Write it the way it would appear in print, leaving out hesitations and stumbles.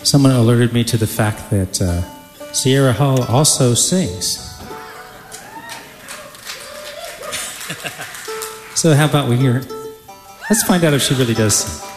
Someone alerted me to the fact that Sierra Hull also sings. So how about we hear? Let's find out if she really does sing.